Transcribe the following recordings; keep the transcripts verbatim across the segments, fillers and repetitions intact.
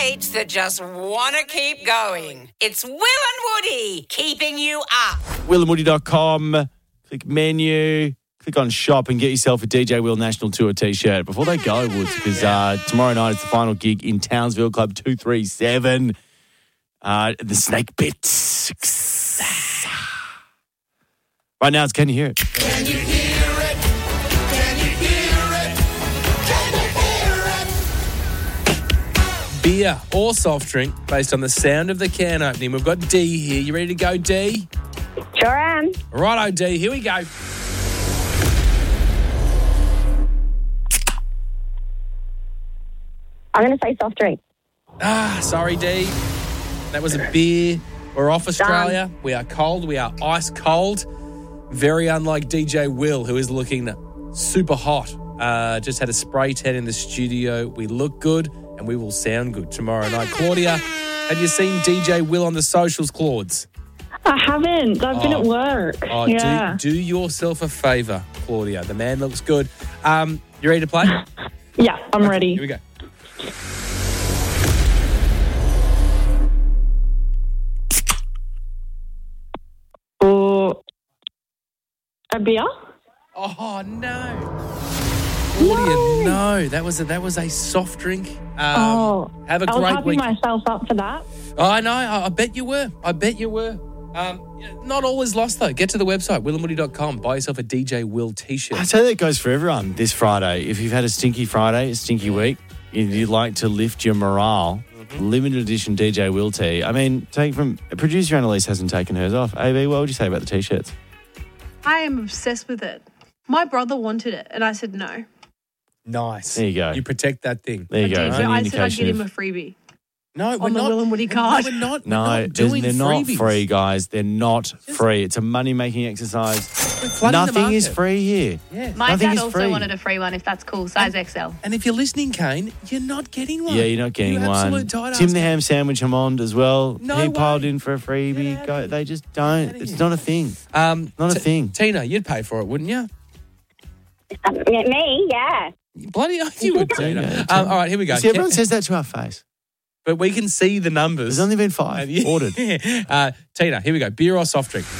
mates that just want to keep going. It's Will and Woody keeping you up. will and woody dot com. Click menu. Click on shop and get yourself a D J Will National Tour T-shirt before they go, Woods, because uh, tomorrow night is the final gig in Townsville Club two thirty-seven. Uh, the Snake Pits. Right now, it's Can You Hear It? Can you hear it? Can you hear it? Can you hear it? Beer or soft drink based on the sound of the can opening. We've got D here. You ready to go, D? Sure am. Righto, D. Here we go. I'm going to say soft drink. Ah, sorry, D. That was a beer. We're off Australia. We are cold. We are ice cold. Very unlike D J Will, who is looking super hot. Uh, just had a spray tan in the studio. We look good and we will sound good tomorrow night. Claudia, have you seen D J Will on the socials, Claudes? I haven't. I've been Oh. at work. Oh, yeah. do, do yourself a favour, Claudia. The man looks good. Um, you ready to play? Yeah, I'm ready. Here we go. Or a beer? Oh, no. Claudia, no. That was a, that was a soft drink. Um, oh, have a I was great hyping week. myself up for that. Oh, I know. I, I bet you were. I bet you were. Um, not all is lost, though. Get to the website, will and woody dot com. Buy yourself a D J Will T-shirt. I tell you, that goes for everyone this Friday. If you've had a stinky Friday, a stinky week, if you'd like to lift your morale, Mm-hmm. limited edition D J Will T. I mean, take from producer Annalise hasn't taken hers off. A B, what would you say about the T-shirts? I am obsessed with it. My brother wanted it, and I said no. Nice. There you go. You protect that thing. There you I go. did, Only but I said I'd indication get him of- a freebie. No, we're On the not. Will and Woody card. No, we're not. No, we're not there's- doing they're not freebies. free, guys. They're not free. It's a money-making exercise. We're flooding the Nothing is market. free here. Yeah. My Nothing dad is also free. wanted a free one, if that's cool, size X L. And if you're listening, Kane, you're not getting one. Yeah, you're not getting you one. absolute tight-ass. Tim the Ham Sandwich Hammond as well. No he piled way. in for a Get freebie. out Go, of they just don't. Get out of It's here. not a thing. Um, Not a T- thing. Tina, you'd pay for it, wouldn't you? Um, me, yeah. Bloody hell, you would, There you Tina. go. Um, all right, here we go. See, everyone Ke- says that to our face. but we can see the numbers. There's only been five Yeah. ordered. uh, Tina, here we go. Beer or soft drink?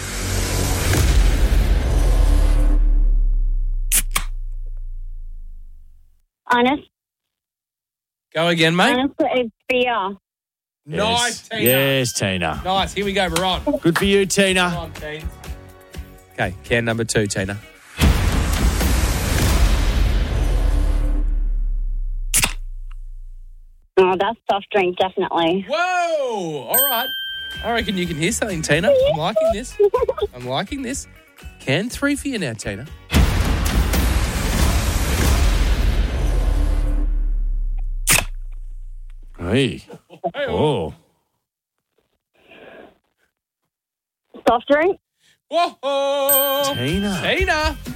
Honest, Go again, mate. honestly, it's beer. Nice, Tina. Yes, Tina. Nice. Here we go. We're on. Come Good for you, Tina. on, teens. Okay, can number two, Tina. Oh, that's soft drink, definitely. Whoa! All right. I reckon you can hear something, Tina. I'm liking this. I'm liking this. Can three for you now, Tina. Hey. Oh. Soft drink? Whoa! Tina. Tina!